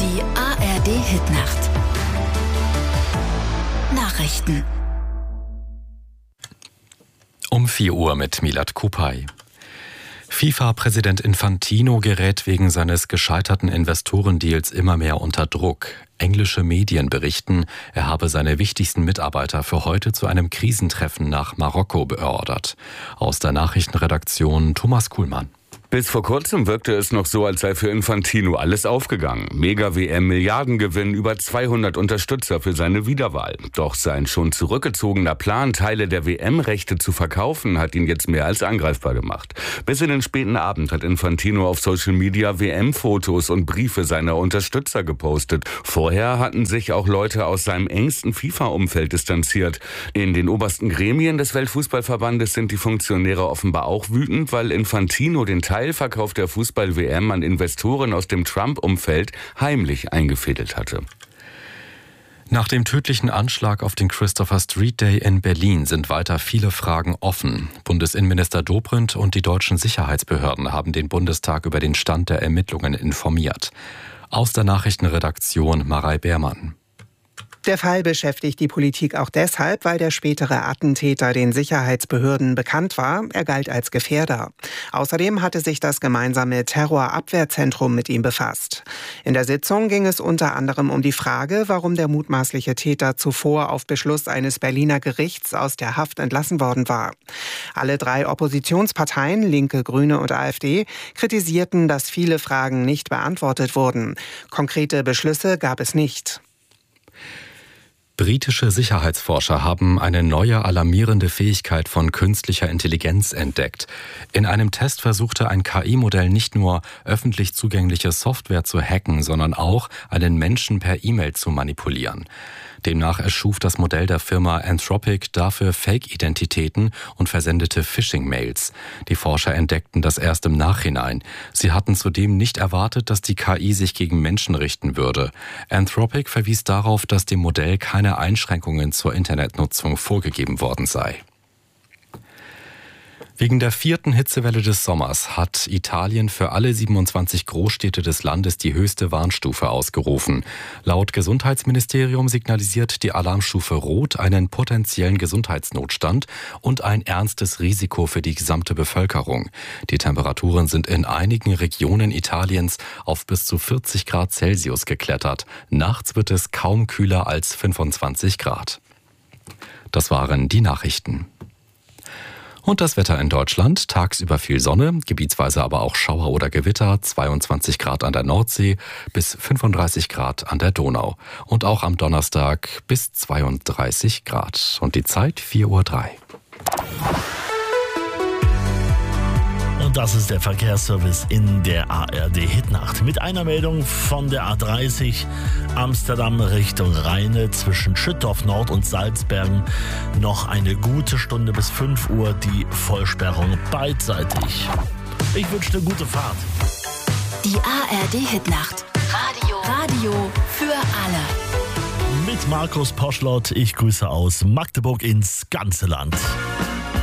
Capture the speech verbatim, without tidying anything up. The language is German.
Die A R D-Hitnacht. Nachrichten. Um vier Uhr mit Milad Kupay. FIFA-Präsident Infantino gerät wegen seines gescheiterten Investorendeals immer mehr unter Druck. Englische Medien berichten, er habe seine wichtigsten Mitarbeiter für heute zu einem Krisentreffen nach Marokko beordert. Aus der Nachrichtenredaktion Thomas Kuhlmann. Bis vor kurzem wirkte es noch so, als sei für Infantino alles aufgegangen. Mega-W M, Milliardengewinn, über zweihundert Unterstützer für seine Wiederwahl. Doch sein schon zurückgezogener Plan, Teile der W M-Rechte zu verkaufen, hat ihn jetzt mehr als angreifbar gemacht. Bis in den späten Abend hat Infantino auf Social Media W M-Fotos und Briefe seiner Unterstützer gepostet. Vorher hatten sich auch Leute aus seinem engsten FIFA-Umfeld distanziert. In den obersten Gremien des Weltfußballverbandes sind die Funktionäre offenbar auch wütend, weil Infantino den Teil Teilverkauf der Fußball-W M an Investoren aus dem Trump-Umfeld heimlich eingefädelt hatte. Nach dem tödlichen Anschlag auf den Christopher Street Day in Berlin sind weiter viele Fragen offen. Bundesinnenminister Dobrindt und die deutschen Sicherheitsbehörden haben den Bundestag über den Stand der Ermittlungen informiert. Aus der Nachrichtenredaktion Marei Beermann. Der Fall beschäftigt die Politik auch deshalb, weil der spätere Attentäter den Sicherheitsbehörden bekannt war. Er galt als Gefährder. Außerdem hatte sich das gemeinsame Terrorabwehrzentrum mit ihm befasst. In der Sitzung ging es unter anderem um die Frage, warum der mutmaßliche Täter zuvor auf Beschluss eines Berliner Gerichts aus der Haft entlassen worden war. Alle drei Oppositionsparteien, Linke, Grüne und AfD, kritisierten, dass viele Fragen nicht beantwortet wurden. Konkrete Beschlüsse gab es nicht. Britische Sicherheitsforscher haben eine neue alarmierende Fähigkeit von künstlicher Intelligenz entdeckt. In einem Test versuchte ein K I-Modell nicht nur öffentlich zugängliche Software zu hacken, sondern auch einen Menschen per E-Mail zu manipulieren. Demnach erschuf das Modell der Firma Anthropic dafür Fake-Identitäten und versendete Phishing-Mails. Die Forscher entdeckten das erst im Nachhinein. Sie hatten zudem nicht erwartet, dass die K I sich gegen Menschen richten würde. Anthropic verwies darauf, dass dem Modell keine Einschränkungen zur Internetnutzung vorgegeben worden sei. Wegen der vierten Hitzewelle des Sommers hat Italien für alle siebenundzwanzig Großstädte des Landes die höchste Warnstufe ausgerufen. Laut Gesundheitsministerium signalisiert die Alarmstufe Rot einen potenziellen Gesundheitsnotstand und ein ernstes Risiko für die gesamte Bevölkerung. Die Temperaturen sind in einigen Regionen Italiens auf bis zu vierzig Grad Celsius geklettert. Nachts wird es kaum kühler als fünfundzwanzig Grad. Das waren die Nachrichten. Und das Wetter in Deutschland, tagsüber viel Sonne, gebietsweise aber auch Schauer oder Gewitter, zweiundzwanzig Grad an der Nordsee bis fünfunddreißig Grad an der Donau. Und auch am Donnerstag bis zweiunddreißig Grad. Und die Zeit vier Uhr drei. Und das ist der Verkehrsservice in der A R D-Hitnacht. Mit einer Meldung von der A dreißig Amsterdam Richtung Rheine zwischen Schüttorf Nord und Salzbergen. Noch eine gute Stunde bis fünf Uhr die Vollsperrung beidseitig. Ich wünsche eine gute Fahrt. Die A R D-Hitnacht. Radio. Radio für alle. Mit Markus Poschlott. Ich grüße aus Magdeburg ins ganze Land.